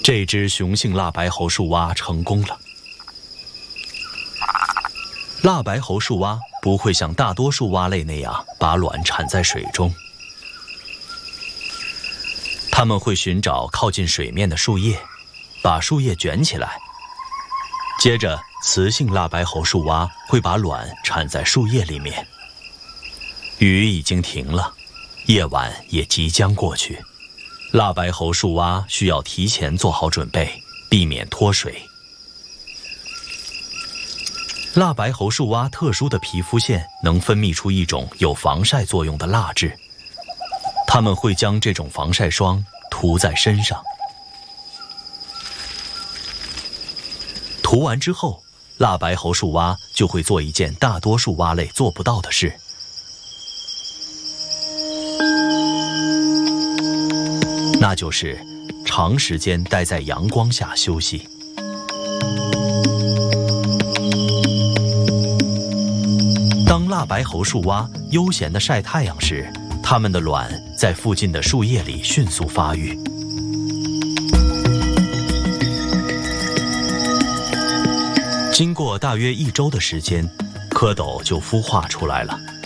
这只雄性腊白喉树蛙成功了。腊白喉树蛙不会像大多数蛙类那样把卵产在水中，它们会寻找靠近水面的树叶，把树叶卷起来。接着，雌性腊白喉树蛙会把卵产在树叶里面。雨已经停了，夜晚也即将过去，腊白喉树蛙需要提前做好准备，避免脱水。腊白喉树蛙特殊的皮肤腺能分泌出一种有防晒作用的蜡质，它们会将这种防晒霜涂在身上。涂完之后，腊白喉树蛙就会做一件大多数蛙类做不到的事，那就是长时间待在阳光下休息。当腊白喉树蛙悠闲地晒太阳时，它们的卵在附近的树叶里迅速发育。经过大约1周的时间，蝌蚪就孵化出来了。